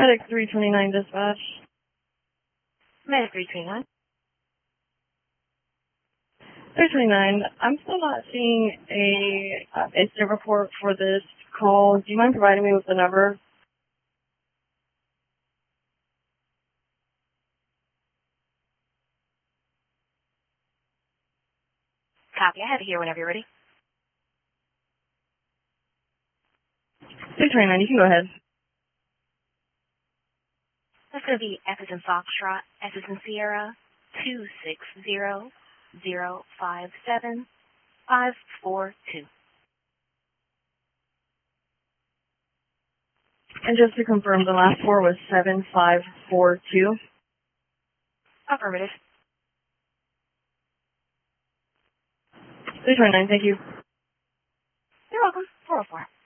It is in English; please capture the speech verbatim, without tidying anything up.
Medic three twenty-nine dispatch. Medic three twenty-nine. three twenty-nine, I'm still not seeing a uh, incident report for this call. Do you mind providing me with the number? Copy. I have it here whenever you're ready. three twenty-nine, you can go ahead. That's going to be F as in Foxtrot, S as in Sierra, two six zero zero five seven five four two. And just to confirm, the last four was seven five four two. Affirmative. three twenty-nine, thank you. You're welcome. four oh four.